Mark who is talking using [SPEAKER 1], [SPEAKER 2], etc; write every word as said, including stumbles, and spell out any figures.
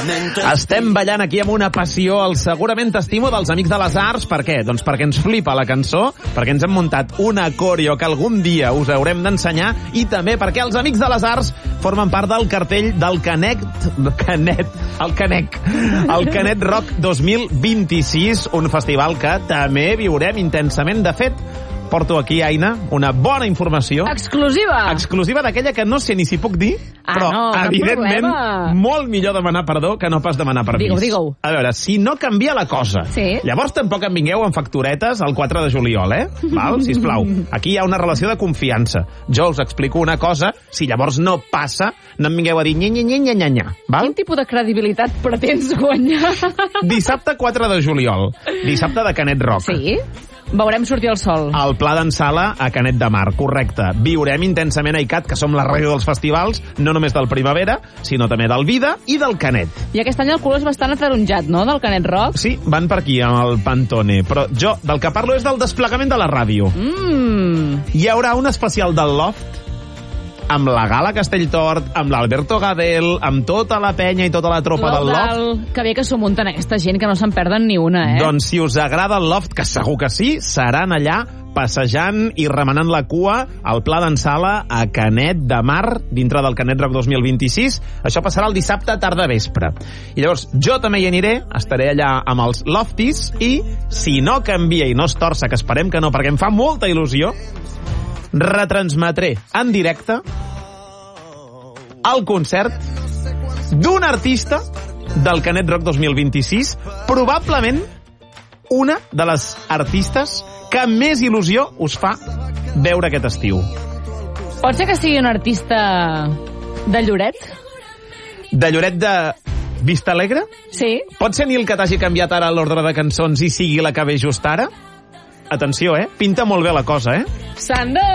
[SPEAKER 1] Estem ballant aquí amb una passió el Segurament T'estimo dels Amics de les Arts. Per què? Doncs perquè ens flipa la cançó, perquè ens hem muntat una coreo que algun dia us haurem d'ensenyar i també perquè els Amics de les Arts formen part del cartell del Canet, Canet, el Canec, el Canet Rock dos mil vint-i-sis, un festival que també viurem intensament. De fet, porto aquí, Aina, una bona informació.
[SPEAKER 2] Exclusiva.
[SPEAKER 1] Exclusiva d'aquella que no sé ni si puc dir,
[SPEAKER 2] ah,
[SPEAKER 1] però,
[SPEAKER 2] no,
[SPEAKER 1] evidentment, molt millor demanar perdó que no pas demanar permís.
[SPEAKER 2] Digue-ho, digue-ho.
[SPEAKER 1] A veure, si no canvia la cosa,
[SPEAKER 2] sí.
[SPEAKER 1] Llavors tampoc em vingueu amb facturetes el quatre de juliol, eh? Val? Sisplau. Aquí hi ha una relació de confiança. Jo us explico una cosa, si llavors no passa, no em vingueu a dir nya-nya-nya-nya-nya, val?
[SPEAKER 2] Quin tipus de credibilitat pretens guanyar?
[SPEAKER 1] Dissabte quatre de juliol, dissabte de Canet Rock.
[SPEAKER 2] Sí? Veurem sortir el sol.
[SPEAKER 1] El Pla d'en Sala a Canet de Mar, correcte. Viurem intensament a ICAT, que som la ràdio dels festivals, no només del Primavera, sinó també del Vida i del Canet.
[SPEAKER 2] I aquest any el color és bastant ataronjat, no?, del Canet Rock.
[SPEAKER 1] Sí, van per aquí, amb el Pantone. Però jo, del que parlo és del desplegament de la ràdio.
[SPEAKER 2] Mm.
[SPEAKER 1] Hi haurà un especial del Loft, amb la Gala Castelltort, amb l'Alberto Gadel, amb tota la penya i tota la tropa del Loft.
[SPEAKER 2] Que bé que s'ho munten aquesta gent, que no se'n perden ni una, eh?
[SPEAKER 1] Doncs si us agrada el Loft, que segur que sí, seran allà passejant i remenant la cua al Pla d'en Sala a Canet de Mar, dintre del Canet Rock dos mil vint-i-sis. Això passarà el dissabte tarda vespre. I llavors jo també hi aniré, estaré allà amb els Lofties i, si no canvia i no es torça, que esperem que no, perquè em fa molta il·lusió, retransmetré en directe el concert d'un artista del Canet Rock dos mil vint-i-sis, probablement una de les artistes que més il·lusió us fa veure aquest estiu.
[SPEAKER 2] Pot ser que sigui un artista de Lloret?
[SPEAKER 1] De Lloret de Vista Alegre?
[SPEAKER 2] Sí.
[SPEAKER 1] Pot ser Nil que t'hagi canviat ara l'ordre de cançons i sigui la que ve just ara? Atenció, eh? Pinta molt bé la cosa, eh?
[SPEAKER 2] Sandra!